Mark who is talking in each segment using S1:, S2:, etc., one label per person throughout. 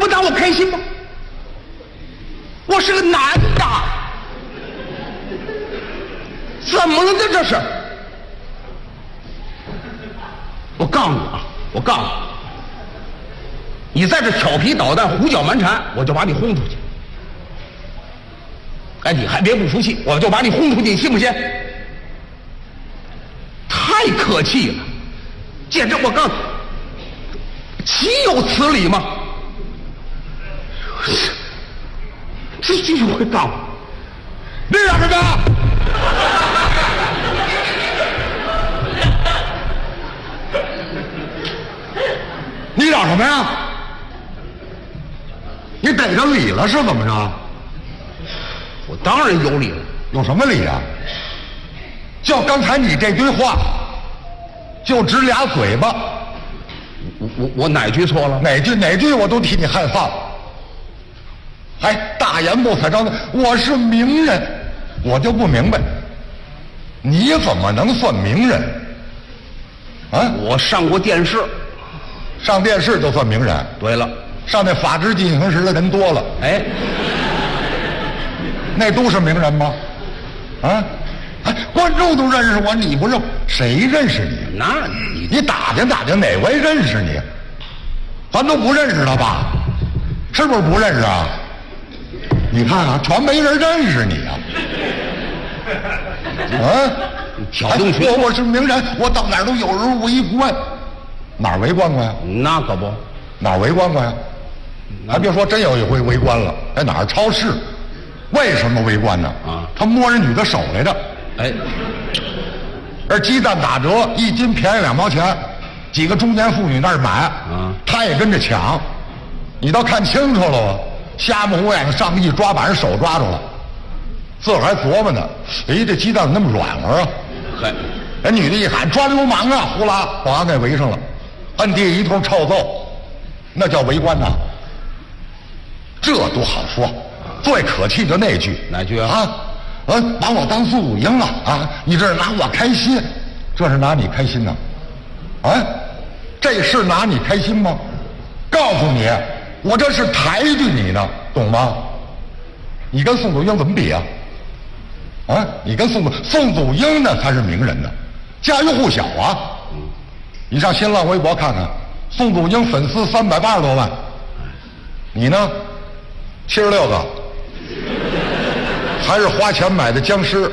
S1: 不当我开心吗？我是个男的，怎么了呢？这是？我告诉你啊，我告诉你，你在这调皮捣蛋、胡搅蛮缠，我就把你轰出去。哎，你还别不服气，我就把你轰出去，你信不信？太客气了，简直我告诉你，岂有此理吗？这句会告诉你嚷什么？你嚷什么呀？
S2: 你逮着理了是怎么着？
S1: 我当然有理了。
S2: 有什么理啊？就刚才你这堆话，就只俩嘴巴。
S1: 我哪句错了？
S2: 哪句我都替你害臊。还大言不惭张的，我是名人，我就不明白，你怎么能算名人？啊，
S1: 我上过电视，
S2: 上电视就算名人。
S1: 对了，
S2: 上那《法制进行时》的人多了，
S1: 哎，
S2: 那都是名人吗？啊，哎，观众都认识我，你不认，谁认识你？
S1: 那
S2: 你打听哪位认识你？咱都不认识他吧？是不是不认识啊？你看啊，全没人认识你啊！啊，
S1: 挑动群
S2: 我是名人，我到哪儿都有人围观，哪儿围观过呀？
S1: 那可不，
S2: 哪儿围观过呀？还别说，真有一回围观了，在哪儿？超市。为什么围观呢？
S1: 啊，
S2: 他摸人女的手来着。
S1: 哎，
S2: 而鸡蛋打折，1斤便宜2毛钱，几个中年妇女那儿买，
S1: 啊，
S2: 他也跟着抢。你倒看清楚了啊！瞎目眼上去一抓，把人手抓住了，自个儿还琢磨呢。哎，这鸡蛋怎么那么软和啊？
S1: 嗨，
S2: 人女的一喊抓流氓啊，呼啦保安给围上了，摁地一通臭揍，那叫围观呐。这多好说，最可气就那句。
S1: 哪句啊？
S2: 啊，把我当苏武英了啊！你这是拿我开心，这是拿你开心呐？啊，这是拿你开心吗？告诉你，我这是抬举你呢，懂吗？你跟宋祖英怎么比啊？啊，你跟宋祖英呢才是名人呢，家喻户晓啊！你上新浪微博看看，宋祖英粉丝380多万，你呢，76个，还是花钱买的僵尸。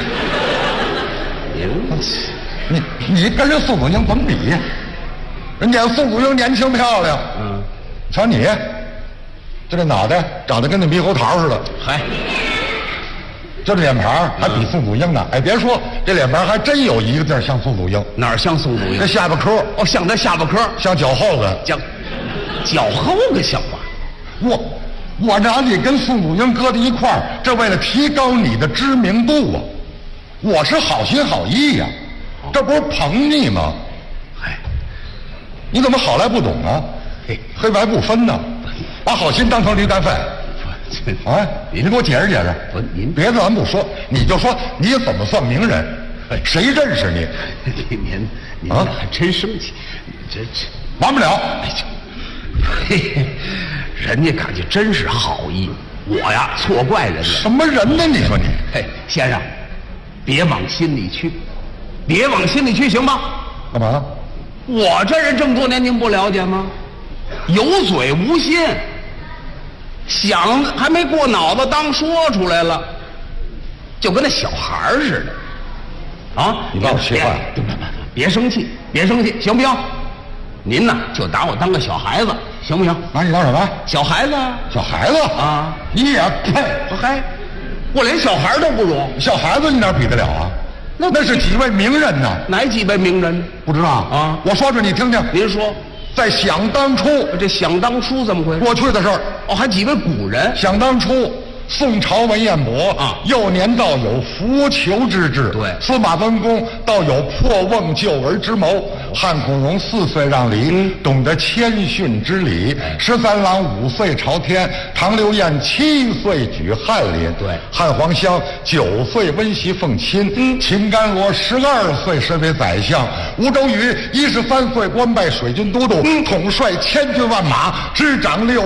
S2: 你跟人宋祖英怎么比？人家宋祖英年轻漂亮，瞧你，就这脑袋长得跟那猕猴桃似的，
S1: 嗨，
S2: 就这脸盘还比宋祖英呢。哎，别说这脸盘还真有一个地儿像宋祖英，
S1: 哪儿像宋祖英？
S2: 这下巴颏，
S1: 哦，像他下巴颏，
S2: 像脚后跟，
S1: 脚后跟像话。
S2: 我拿你跟宋祖英搁在一块儿，这为了提高你的知名度啊！我是好心好意呀，这不是捧你吗？
S1: 哎，
S2: 你怎么好赖不懂啊？
S1: 嘿，
S2: 黑白不分呢，把好心当成驴肝肺。啊，你给我解释解释。
S1: 不，您
S2: 别的咱不说，你就说你怎么算名人？谁认识你？
S1: 您还真生气，这
S2: 完不了。
S1: 哎呀，嘿，人家可就真是好意，我呀错怪人了。
S2: 什么人呢？你说你？
S1: 嘿，先生，别往心里去，别往心里去，行吗？
S2: 干嘛？
S1: 我这人这么多年，您不了解吗？有嘴无心，想还没过脑子，当说出来了，就跟那小孩似的。啊，
S2: 你把我气坏了。
S1: 别生气，别生气，行不行？您呐，就拿我当个小孩子，行不行？
S2: 拿你当什么？
S1: 小孩子。
S2: 小孩子
S1: 啊！
S2: 你也配？
S1: 嗨，我连小孩都不如。
S2: 小孩子你哪比得了啊？那是几位名人呢？
S1: 哪几位名人？
S2: 不知道
S1: 啊？
S2: 我说说你听听。
S1: 您说，
S2: 在想当初，
S1: 这想当初怎么回事？
S2: 过去的事儿。
S1: 哦，还几位古人？
S2: 想当初，宋朝文彦博
S1: 啊，
S2: 幼年道有扶裘之志；
S1: 对，
S2: 司马温公道有破瓮救儿之谋；汉孔融4岁让梨，懂得谦逊之礼；13郎5岁朝天；唐刘晏7岁举翰林；
S1: 对，
S2: 汉黄香9岁温习奉亲；秦甘罗12岁身为宰相；吴周瑜13岁官拜水军都督，统帅1000军万马，执掌6